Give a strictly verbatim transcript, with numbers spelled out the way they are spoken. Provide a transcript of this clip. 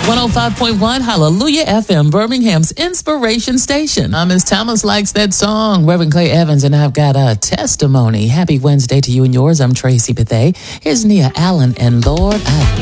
one oh five point one Hallelujah F M, Birmingham's inspiration station. Uh, Miss Thomas likes that song. Reverend Clay Evans and I've got a testimony. Happy Wednesday to you and yours. I'm Tracy Bethay. Here's Nia Allen and Lord, I